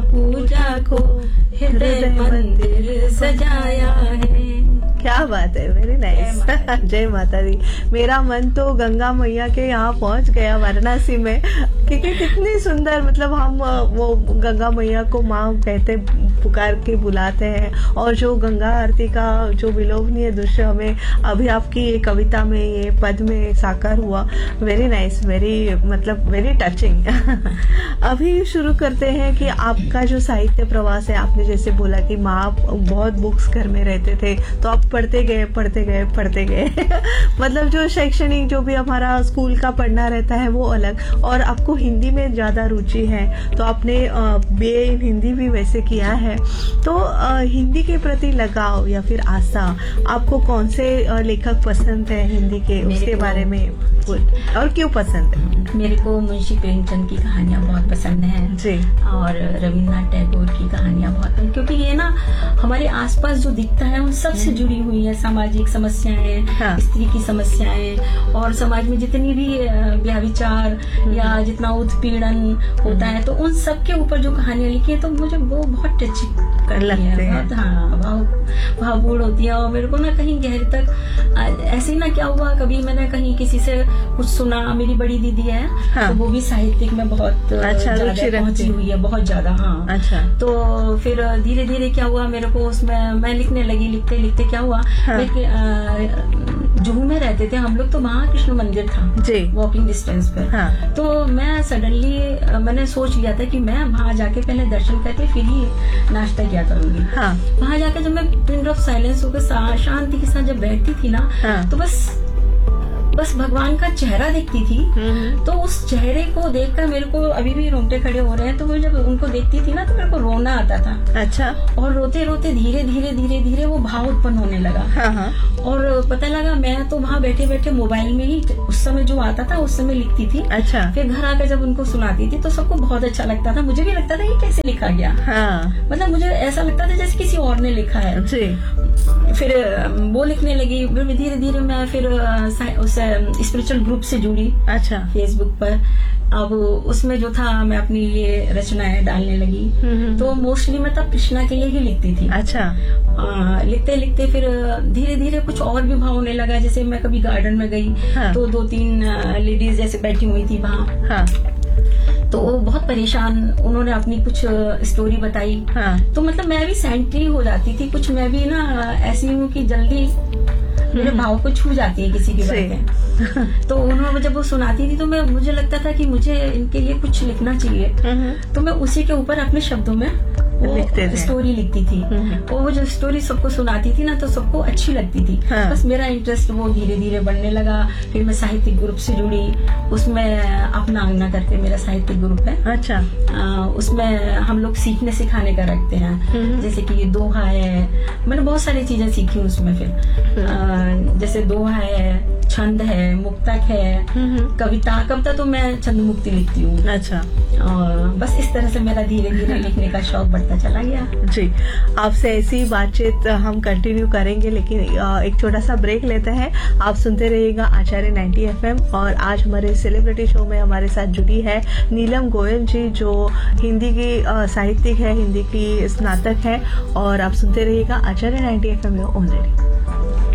पूजा को हृदय मंदिर सजाया है। क्या बात है, वेरी नाइस। जय माता दी। मेरा मन तो गंगा मैया के यहाँ पहुंच गया वाराणसी में, क्योंकि कितनी सुंदर, मतलब हम वो गंगा मैया को माँ कहते पुकार के बुलाते हैं, और जो गंगा आरती का जो विलोभनीय दृश्य हमें अभी आपकी ये कविता में, ये पद में साकार हुआ, वेरी नाइस, वेरी मतलब वेरी टचिंग। अभी शुरू करते हैं कि आपका जो साहित्य प्रवास है, आपने जैसे बोला कि माँ बहुत बुक्स घर में रहते थे, तो आप पढ़ते गए मतलब जो शैक्षणिक जो भी हमारा स्कूल का पढ़ना रहता है वो अलग, और आपको हिंदी में ज्यादा रुचि है, तो आपने बीए इन हिंदी भी वैसे किया है। तो हिंदी के प्रति लगाव या फिर आस्था, आपको कौन से लेखक पसंद है हिंदी के, उसके बारे में और क्यों पसंद है? मेरे को मुंशी प्रेमचंद की कहानियां बहुत पसंद हैं जी, और रविन्द्रनाथ टैगोर की कहानियां बहुत पसंद, क्योंकि ये ना हमारे आसपास जो दिखता है उन सबसे जुड़ी हुई है। सामाजिक समस्याएं, हाँ। स्त्री की समस्याएं, और समाज में जितनी भी व्यभिचार या जितना उत्पीड़न होता है, तो उन सब के ऊपर जो कहानियां लिखी है, तो मुझे वो बहुत टच करती है, बहुत भावपूर्ण होती है। और मेरे को ना कहीं गहरे तक ऐसे ही ना, क्या हुआ कभी मैंने कहीं किसी से कुछ सुना, मेरी बड़ी दीदी है, हाँ। तो वो भी साहित्यिक में बहुत अच्छा पहुंची हुई है, बहुत ज्यादा, हाँ। अच्छा। तो फिर धीरे धीरे क्या हुआ, मेरे को उसमें मैं लिखने लगी, लिखते लिखते क्या हुआ, हाँ। जुहू में रहते थे हम लोग, तो वहाँ कृष्ण मंदिर था जी, वॉकिंग डिस्टेंस पे, हाँ। तो मैं सडनली मैंने सोच लिया था कि मैं वहाँ जाके पहले दर्शन करके फिर ही नाश्ता किया करूंगी, हाँ। वहाँ जाकर जब मैं पिन ऑफ साइलेंस होकर शांति के साथ जब बैठती थी ना, हाँ। तो बस भगवान का चेहरा दिखती थी, तो उस चेहरे को देखकर मेरे को अभी भी रोंगटे खड़े हो रहे हैं। तो मैं जब उनको देखती थी ना, तो मेरे को रोना आता था। अच्छा। और रोते रोते धीरे धीरे वो भाव उत्पन्न होने लगा, हाँ। और पता लगा मैं तो वहाँ बैठे बैठे मोबाइल में ही उस समय जो आता था उस समय लिखती थी। अच्छा। फिर घर आकर जब उनको सुनाती थी तो सबको बहुत अच्छा लगता था, मुझे भी लगता था ये कैसे लिखा गया, हाँ। मतलब मुझे ऐसा लगता था जैसे किसी और ने लिखा है जी। फिर वो लिखने लगी, धीरे धीरे मैं फिर उस स्पिरिचुअल ग्रुप से जुड़ी, अच्छा, फेसबुक पर। अब उसमें जो था मैं अपनी ये रचनाएं डालने लगी, तो मोस्टली मैं तब कृष्णा के लिए ही लिखती थी। अच्छा। लिखते लिखते फिर धीरे धीरे कुछ और भी भाव होने लगा, जैसे मैं कभी गार्डन में गई, हाँ। तो 2-3 लेडीज जैसे बैठी हुई थी वहाँ, हाँ। तो वो बहुत परेशान, उन्होंने अपनी कुछ स्टोरी बताई, हाँ। तो मतलब मैं भी सेंट्री हो जाती थी, कुछ मैं भी ना ऐसी हूँ कि जल्दी मेरे भाव को छू जाती है किसी की बातें। तो उन्होंने जब वो सुनाती थी तो मुझे लगता था कि मुझे इनके लिए कुछ लिखना चाहिए, तो मैं उसी के ऊपर अपने शब्दों में स्टोरी लिखती थी। और वो जो स्टोरी सबको सुनाती थी ना, तो सबको अच्छी लगती थी, हाँ। बस मेरा इंटरेस्ट वो धीरे धीरे बढ़ने लगा। फिर मैं साहित्यिक ग्रुप से जुड़ी, उसमें अपना अंगना करके मेरा साहित्यिक ग्रुप है, अच्छा। उसमें हम लोग सीखने सिखाने का रखते हैं, जैसे कि दोहा है, मैंने बहुत सारी चीजें सीखी उसमें। फिर जैसे दोहा है, छंद है, मुक्तक है, कविता तो मैं छंद मुक्ति लिखती हूँ, अच्छा। और बस इस तरह से मेरा धीरे धीरे लिखने का शौक बढ़ता चला गया जी। आपसे ऐसी बातचीत हम कंटिन्यू करेंगे, लेकिन एक छोटा सा ब्रेक लेते हैं। आप सुनते रहिएगा आचार्य 90 FM। और आज हमारे सेलिब्रिटी शो में हमारे साथ जुड़ी है नीलम गोयल जी, जो हिंदी की साहित्यिक है, हिंदी की स्नातक है। और आप सुनते रहिएगा आचार्य 90 FM ऑलरेडी।